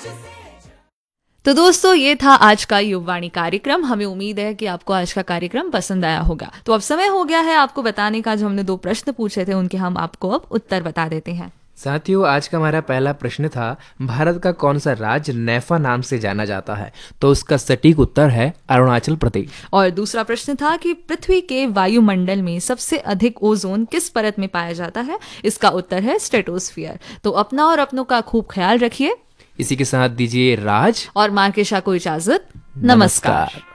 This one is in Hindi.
तो दोस्तों, ये था आज का युववाणी कार्यक्रम। हमें उम्मीद है कि आपको आज का कार्यक्रम पसंद आया होगा। तो अब समय हो गया है आपको बताने का, जो हमने 2 प्रश्न पूछे थे उनके हम आपको अब उत्तर बता देते हैं। साथियों, आज का हमारा पहला प्रश्न था, भारत का कौन सा राज्य नैफा नाम से जाना जाता है? तो उसका सटीक उत्तर है अरुणाचल प्रदेश। और दूसरा प्रश्न था कि पृथ्वी के वायुमंडल में सबसे अधिक ओजोन किस परत में पाया जाता है? इसका उत्तर है स्ट्रेटोस्फियर। तो अपना और अपनों का खूब ख्याल रखिए। इसी के साथ दीजिए राज और मार्केशा को इजाजत। नमस्कार।